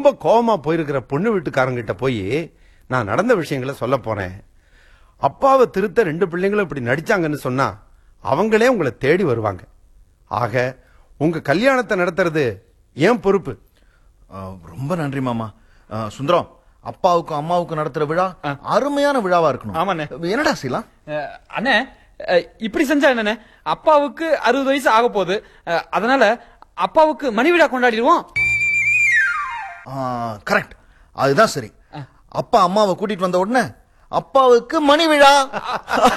ரொம்ப கோவமா போயிருக்கிற பொண்ணு வீட்டுக்காரங்கிட்ட போய் நான் நடந்த விஷயங்களை சொல்ல போறேன். அப்பாவை திருத்த 2 பிள்ளைங்களும் இப்படி நடிச்சாங்கன்னு சொன்னா அவங்களே உங்களை தேடி வருவாங்க. ஆக உங்க கல்யாணத்தை நடத்துறது ஏன் பொறுப்பு. ரொம்ப நன்றி மாமா. சுந்தரம், அப்பாவுக்கும் அம்மாவுக்கும் நடத்துற விழா அருமையான விழாவா இருக்கணும். ஆமாண்ணே. என்னடா செய்யலாம்? அண்ணே, இப்படி செஞ்சா என்னண்ணே, அப்பாவுக்கு 60 வயசு ஆக போகுது. அதனால அப்பாவுக்கு மணி விழா கொண்டாடிடுவோம். கரெக்ட், அதுதான் சரி. அப்பா அம்மாவை கூட்டிட்டு வந்த உடனே அப்பாவுக்கு மணி விழா.